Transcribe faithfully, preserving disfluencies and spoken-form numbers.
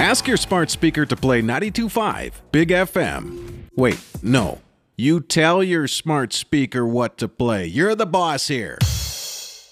Ask your smart speaker to play ninety-two point five Big F M. Wait, no. You tell your smart speaker what to play. You're the boss here.